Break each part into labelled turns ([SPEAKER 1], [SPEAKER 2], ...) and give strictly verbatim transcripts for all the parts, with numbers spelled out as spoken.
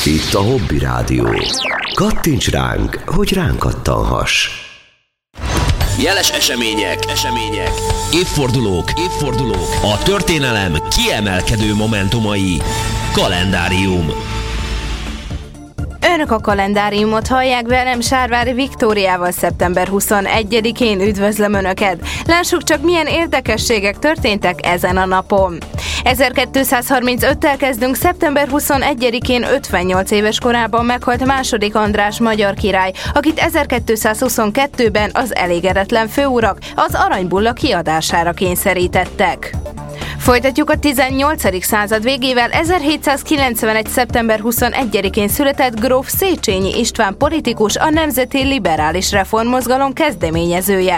[SPEAKER 1] Itt a Hobby Rádió. Kattints ránk, hogy ránk kattanhass.
[SPEAKER 2] Jeles események, események, évfordulók, évfordulók, a történelem kiemelkedő momentumai. Kalendárium.
[SPEAKER 3] Önök a kalendáriumot hallják, velem Sárvári Viktóriával szeptember huszonegyedikén. Üdvözlöm Önöket! Lássuk csak, milyen érdekességek történtek ezen a napon. ezerkétszázharmincöttel kezdünk. Szeptember huszonegyedikén ötvennyolc éves korában meghalt második András magyar király, akit ezerkétszázhuszonkettőben az elégedetlen főurak az aranybulla kiadására kényszerítettek. Folytatjuk a tizennyolcadik század végével. ezerhétszázkilencvenegy. szeptember huszonegyedikén született gróf Széchenyi István politikus, a Nemzeti Liberális Reformmozgalom kezdeményezője.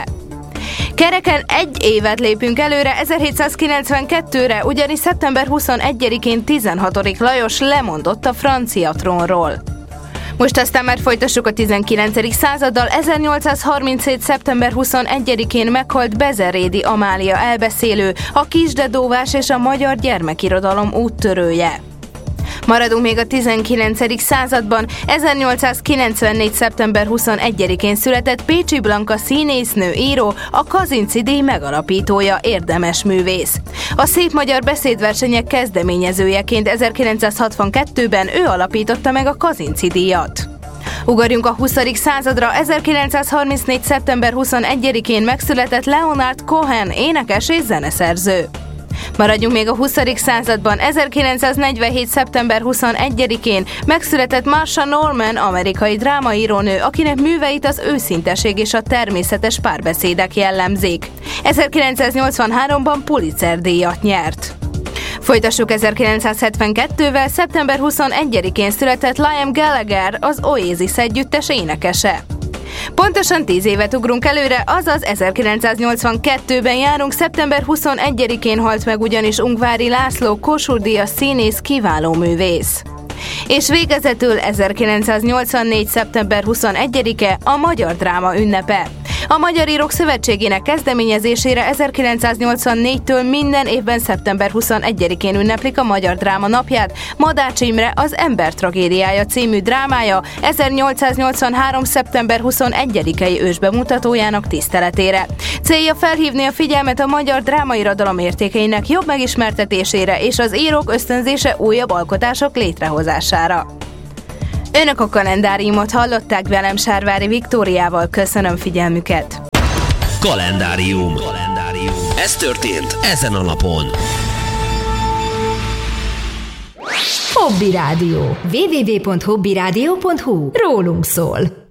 [SPEAKER 3] Kereken egy évet lépünk előre, ezerhétszázkilencvenkettőre, ugyanis szeptember huszonegyedikén tizenhatodik Lajos lemondott a francia trónról. Most aztán már folytassuk a tizenkilencedik századdal. ezernyolcszázharminchét. szeptember huszonegyedikén meghalt Bezerédi Amália elbeszélő, a kisdedóvás és a magyar gyermekirodalom úttörője. Maradunk még a tizenkilencedik században. ezernyolcszázkilencvennégy. szeptember huszonegyedikén született Pécsi Blanka színésznő, író, a Kazinczy-díj megalapítója, érdemes művész. A Szép Magyar Beszédversenyek kezdeményezőjeként ezerkilencszázhatvankettőben ő alapította meg a Kazinczy-díjat. Ugorjunk a huszadik századra. ezerkilencszázharmincnégy. szeptember huszonegyedikén megszületett Leonard Cohen, énekes és zeneszerző. Maradjunk még a huszadik században. ezerkilencszáznegyvenhét. szeptember huszonegyedikén megszületett Marsha Norman, amerikai drámaírónő, akinek műveit az őszinteség és a természetes párbeszédek jellemzik. ezerkilencszáznyolcvanháromban Pulitzer-díjat nyert. Folytassuk ezerkilencszázhetvenkettővel. szeptember huszonegyedikén született Liam Gallagher, az Oasis együttes énekese. Pontosan tíz évet ugrunk előre, azaz ezerkilencszáznyolcvankettőben járunk. Szeptember huszonegyedikén halt meg ugyanis Ungvári László, Kossuth-díjas színész, kiváló művész. És végezetül ezerkilencszáznyolcvannégy. szeptember huszonegyedike a magyar dráma ünnepe. A Magyar Írók Szövetségének kezdeményezésére ezerkilencszáznyolcvannégytől minden évben szeptember huszonegyedikén ünneplik a Magyar Dráma napját. Madács Imre Az ember tragédiája című drámája ezernyolcszáznyolcvanhárom. szeptember huszonegyedikei ősbemutatójának tiszteletére. Célja felhívni a figyelmet a magyar drámairodalom értékeinek jobb megismertetésére és az írók ösztönzése újabb alkotások létrehozására. Önök a kalendáriumot hallották, velem Sárvári Viktóriával. Köszönöm figyelmüket!
[SPEAKER 2] Kalendárium. Kalendárium. Ez történt ezen a napon.
[SPEAKER 4] Hobby Rádió. double-u double-u double-u pont hobby rádió pont hu. Rólunk szól.